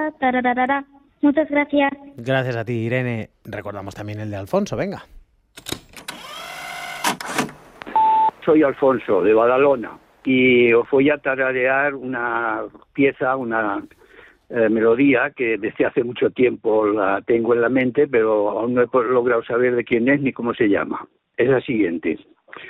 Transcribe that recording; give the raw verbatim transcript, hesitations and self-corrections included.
tararara, tararara. Muchas gracias. Gracias a ti, Irene. Recordamos también el de Alfonso, venga. Soy Alfonso, de Badalona, y os voy a tararear una pieza, una eh, melodía que desde hace mucho tiempo la tengo en la mente, pero aún no he logrado saber de quién es ni cómo se llama. Es la siguiente.